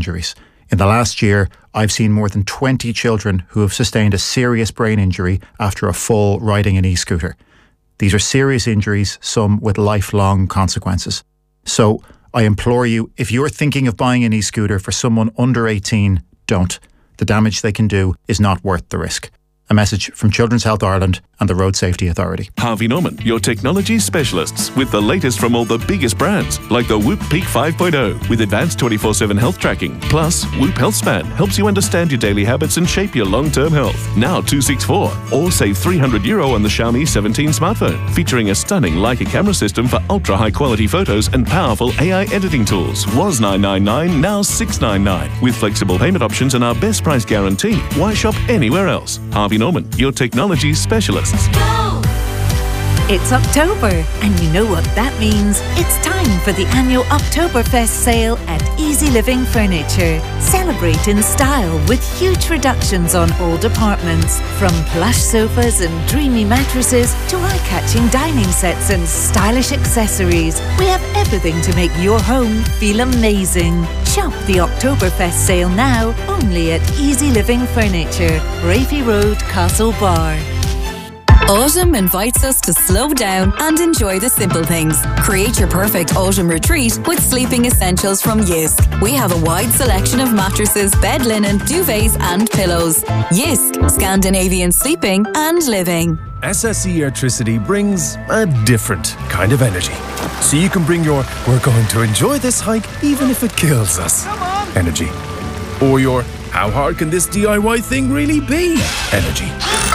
injuries. In the last year, I've seen more than 20 children who have sustained a serious brain injury after a fall riding an e-scooter. These are serious injuries, some with lifelong consequences. So I implore you, if you're thinking of buying an e-scooter for someone under 18, don't. The damage they can do is not worth the risk. A message from Children's Health Ireland and the Road Safety Authority. Harvey Norman, your technology specialists, with the latest from all the biggest brands, like the Whoop Peak 5.0 with advanced 24/7 health tracking. Plus, Whoop Health Span helps you understand your daily habits and shape your long-term health. Now $264, or save €300 on the Xiaomi 17 smartphone, featuring a stunning Leica camera system for ultra-high quality photos and powerful AI editing tools. Was $999, now $699, with flexible payment options and our best price guarantee. Why shop anywhere else? Harvey Norman, your technology specialists. Go! It's October, and you know what that means. It's time for the annual Oktoberfest sale at Easy Living Furniture. Celebrate in style with huge reductions on all departments. From plush sofas and dreamy mattresses to eye-catching dining sets and stylish accessories. We have everything to make your home feel amazing. Shop the Oktoberfest sale now, only at Easy Living Furniture, Rafi Road, Castlebar. Autumn invites us to slow down and enjoy the simple things. Create your perfect autumn retreat with sleeping essentials from Yisk. We have a wide selection of mattresses, bed linen, duvets and pillows. Yisk, Scandinavian sleeping and living. SSE Airtricity brings a different kind of energy. So you can bring your "we're going to enjoy this hike even if it kills us" energy. Or your "how hard can this DIY thing really be" energy.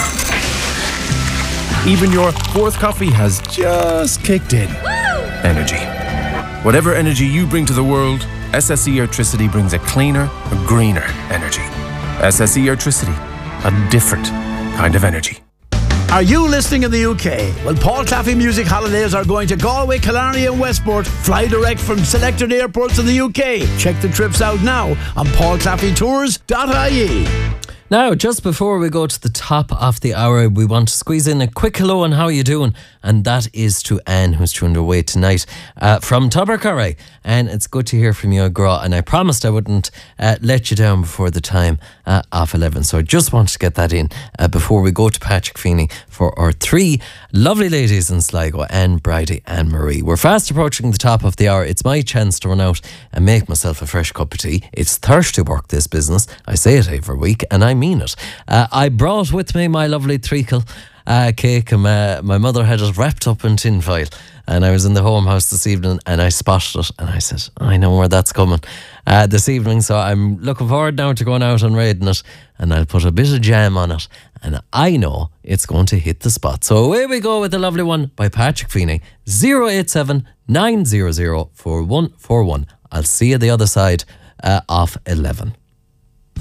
Even your fourth coffee has just kicked in energy. Whatever energy you bring to the world, SSE Airtricity brings a cleaner, a greener energy. SSE Airtricity, a different kind of energy. Are you listening in the UK? Well, Paul Claffey Music Holidays are going to Galway, Killarney and Westport. Fly direct from selected airports in the UK. Check the trips out now on paulclaffeytours.ie. Now, just before we go to the top of the hour, we want to squeeze in a quick hello and how are you doing? And that is to Anne, who's tuned her way tonight from Tubbercurry. And it's good to hear from you, Gra. And I promised I wouldn't let you down before the time of 11. So I just wanted to get that in before we go to Patrick Feeney for our three lovely ladies in Sligo, Anne, Bridie and Marie. We're fast approaching the top of the hour. It's my chance to run out and make myself a fresh cup of tea. It's thirsty work, this business. I say it every week and I mean it. I brought with me my lovely treacle cake, and my mother had it wrapped up in tin foil, and I was in the home house this evening and I spotted it and I said, I know where that's coming this evening, so I'm looking forward now to going out and raiding it, and I'll put a bit of jam on it and I know it's going to hit the spot. So away we go with the lovely one by Patrick Feeney. 087 900 4141. I'll see you the other side of 11.